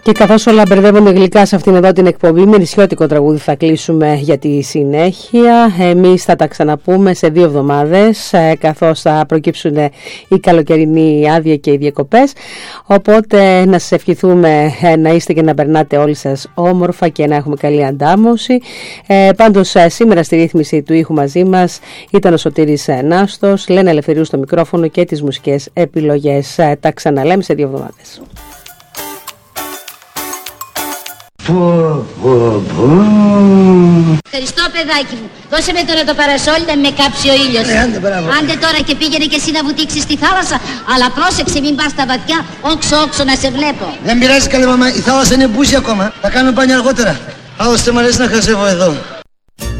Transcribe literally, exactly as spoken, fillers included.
Και καθώς όλα μπερδεύονται γλυκά σε αυτήν εδώ την εκπομπή, με νησιώτικο τραγούδι θα κλείσουμε για τη συνέχεια. Εμείς θα τα ξαναπούμε σε δύο εβδομάδες, καθώς θα προκύψουν οι καλοκαιρινοί άδεια και οι διακοπές. Οπότε να σας ευχηθούμε να είστε και να περνάτε όλοι σας όμορφα και να έχουμε καλή αντάμωση. Ε, πάντως σήμερα στη ρύθμιση του ήχου μαζί μας ήταν ο Σωτήρης Νάστος, Λένα Ελευθερίου στο μικρόφωνο και τις μουσικές επιλογές. Τα ξαναλέμε σε δύο εβδομάδες. Ευχαριστώ, παιδάκι μου. Δώσε με τώρα το παρασόλι να με κάψει ο ήλιος. Ε, άντε, άντε τώρα και πήγαινε και εσύ να βουτήξεις στη θάλασσα. Αλλά πρόσεξε, μην πας στα βαθιά. Όξο, όξο να σε βλέπω. Δεν πειράζει, καλή μαμά. Η θάλασσα είναι μπούζη ακόμα. Θα κάνω μπάνιο αργότερα. Άλλωστε μου αρέσει να χαζεύω εδώ.